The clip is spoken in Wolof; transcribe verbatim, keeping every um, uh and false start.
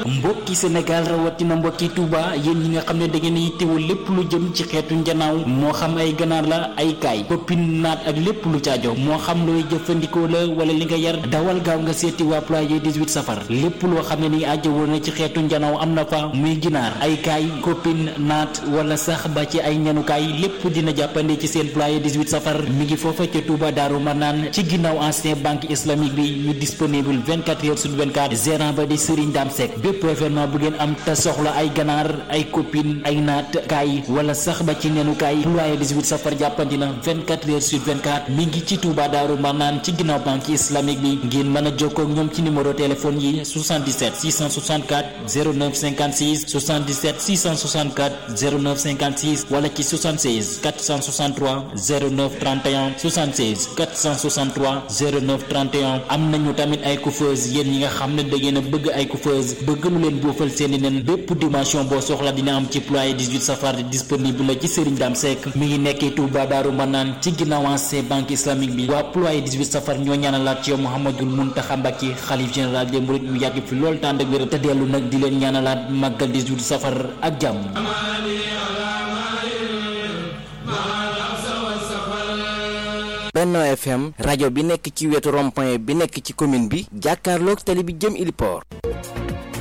mbokki Sénégal rawatina mbokki Touba yéen ñi nga xam ne da ngeen yittewoo lépp lu jëm ci xeetu njanaaw moo xam ay ganaar la ay kaay koppin naat ak lépp lu caajo moo xam looy jëfandikoo la wala li nga yar dawal gaaw nga seeti waa ployer dix-huit safar lépp loo xam ne ni ajjawoo na ci xeetu njanaaw am na fa muy ginaar ay kaay koppin naat wala sax ba ci ay ñanukaay lépp dina jàppande ci seen ployer dix-huit safar mi ngi foofa ca Touba Daaru Manaan ci ginnaaw ancien banque islamique bi ñu disponible vingt-quatre heures sur vingt-quatre gérant ba di Serigne Dame Seck bépp événement bu ngeen am te soxla ay ganaar ay copine ay naat kaay wala sax ba ci nenukaay ployer dix-huit safar jàppandi na vingt-quatre heures sur vingt-quatre mi ngi ci Touba Daaru Manaan ci ginnaaw banque islamique bi ngeen mën a jokkoo ak ñoom ci numéro téléphone yi soixante-dix-sept six cent soixante-quatre zéro neuf cinquante-six soixante-dix-sept six cent soixante-quatre zéro neuf cinquante-six wala ci soixante-seize quatre cent soixante-trois zéro neuf trente et un soixante-seize quatre cent soixante-trois zéro neuf trente et un am nañu tamit ay coiffeuse yéen ñi nga xam ne da ngeen a bëgg ay coiffeuse bëgg lu leen boofal seeni nen bépp dimension boo soxla dina am ci ployer dix-huit safar disponible la ci Serigne Dame Seck mi ngi nekkee Touba Daaru Manaan ci ginnaaw ancien banque islamique bi waa ployer dix-huit safar ñoo ñaanalaat ci yow Mouhamadoul Mountakha Mbacké xalif général des mourides mu yàgg fi lool tànd ak wér te dellu nag di leen ñaanalaat màggal dix-huit safar ak jàmm. Benno F M rajo bi nekk ci wetu rond-point bi nekk ci commune bi jàkkaarloog tali bi jëm Ili Port